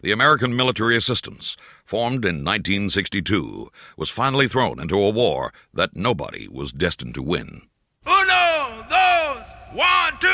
The American Military Assistance, formed in 1962, was finally thrown into a war that nobody was destined to win. Uno, dos, 1, 2.